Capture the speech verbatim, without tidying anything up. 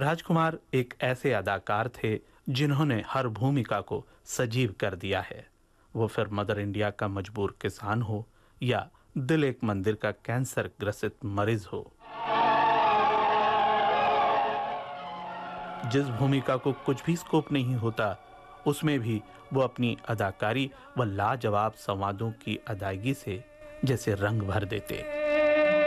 राजकुमार एक ऐसे अदाकार थे जिन्होंने हर भूमिका को सजीव कर दिया है, वो फिर मदर इंडिया का मजबूर किसान हो या दिल एक मंदिर का कैंसर ग्रसित मरीज हो। जिस भूमिका को कुछ भी स्कोप नहीं होता, उसमें भी वो अपनी अदाकारी व लाजवाब संवादों की अदायगी से जैसे रंग भर देते।